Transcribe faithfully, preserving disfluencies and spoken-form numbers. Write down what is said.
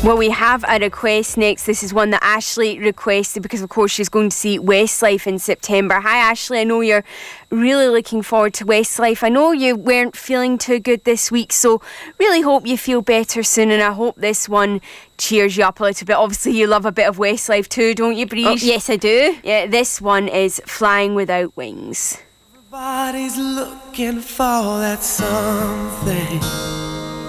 Well, we have a request next. This is one that Ashley requested because, of course, she's going to see Westlife in September. Hi, Ashley. I know you're really looking forward to Westlife. I know you weren't feeling too good this week, so really hope you feel better soon, and I hope this one cheers you up a little bit. Obviously, you love a bit of Westlife too, don't you, Breeze? Oh, yes, I do. Yeah, this one is Flying Without Wings. Everybody's looking for that something.